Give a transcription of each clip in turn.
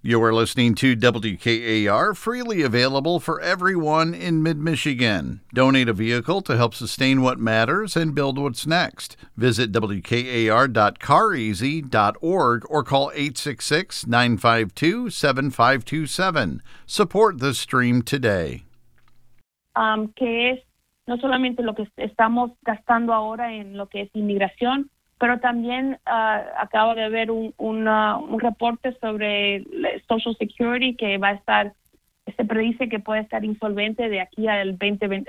You are listening to WKAR, freely available for everyone in mid-Michigan. Donate a vehicle to help sustain what matters and build what's next. Visit WKAR.careasy.org or call 866-952-7527. Support the stream today. Que es no solamente lo que estamos gastando ahora en lo que es inmigración, pero también acabo de ver un reporte sobre Social Security que va a estar, se predice que puede estar insolvente de aquí al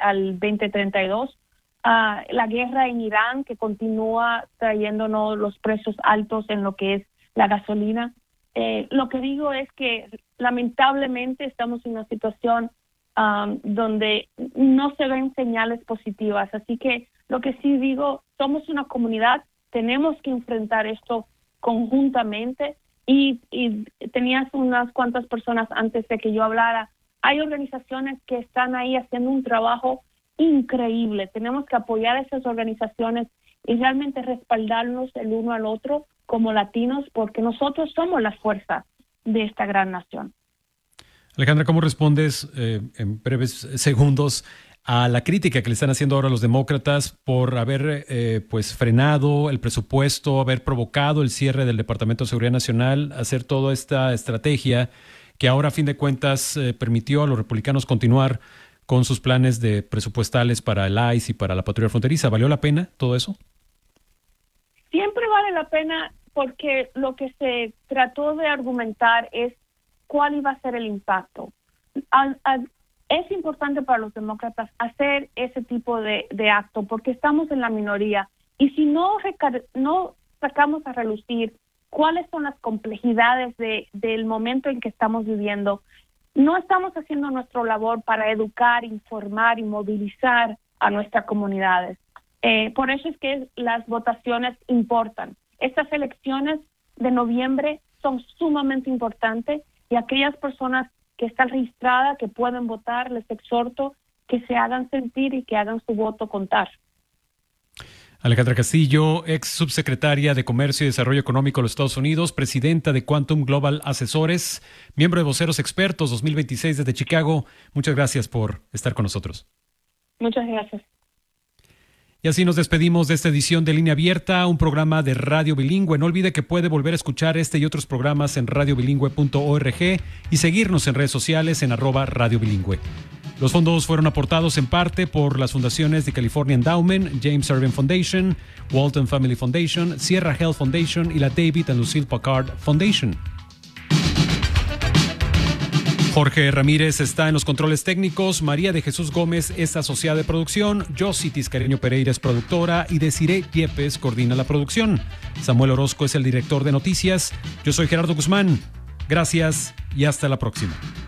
2032. La guerra en Irán que continúa trayéndonos los precios altos en lo que es la gasolina. Lo que digo es que lamentablemente estamos en una situación donde no se ven señales positivas. Así que lo que sí digo, somos una comunidad. Tenemos que enfrentar esto conjuntamente y tenías unas cuantas personas antes de que yo hablara. Hay organizaciones que están ahí haciendo un trabajo increíble. Tenemos que apoyar a esas organizaciones y realmente respaldarnos el uno al otro como latinos porque nosotros somos la fuerza de esta gran nación. Alejandra, ¿cómo respondes en breves segundos a la crítica que le están haciendo ahora los demócratas por haber frenado el presupuesto, haber provocado el cierre del Departamento de Seguridad Nacional, hacer toda esta estrategia que ahora a fin de cuentas permitió a los republicanos continuar con sus planes de presupuestales para el ICE y para la patrulla fronteriza? ¿Valió la pena todo eso? Siempre vale la pena porque lo que se trató de argumentar es cuál iba a ser el impacto. Es importante para los demócratas hacer ese tipo de acto porque estamos en la minoría y si no sacamos a relucir cuáles son las complejidades del momento en que estamos viviendo, no estamos haciendo nuestra labor para educar, informar y movilizar a nuestras comunidades. Por eso es que las votaciones importan. Estas elecciones de noviembre son sumamente importantes y aquellas personas que están registradas, que pueden votar, les exhorto que se hagan sentir y que hagan su voto contar. Alejandra Castillo, ex subsecretaria de Comercio y Desarrollo Económico de los Estados Unidos, presidenta de Quantum Global Asesores, miembro de Voceros Expertos 2026 desde Chicago. Muchas gracias por estar con nosotros. Muchas gracias. Y así nos despedimos de esta edición de Línea Abierta, un programa de Radio Bilingüe. No olvide que puede volver a escuchar este y otros programas en radiobilingüe.org y seguirnos en redes sociales en @Radio Bilingüe. Los fondos fueron aportados en parte por las fundaciones de California Endowment, James Irving Foundation, Walton Family Foundation, Sierra Health Foundation y la David and Lucille Packard Foundation. Jorge Ramírez está en los controles técnicos, María de Jesús Gómez es asociada de producción, Josie Tiscareño Pereira es productora y Desiree Yepes coordina la producción. Samuel Orozco es el director de noticias. Yo soy Gerardo Guzmán. Gracias y hasta la próxima.